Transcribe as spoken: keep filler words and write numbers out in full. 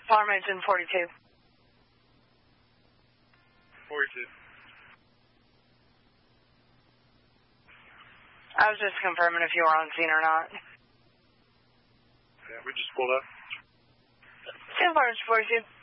Palm Engine forty-two. forty-two. I was just confirming if you were on scene or not. Yeah, we just pulled up. ten forty-two.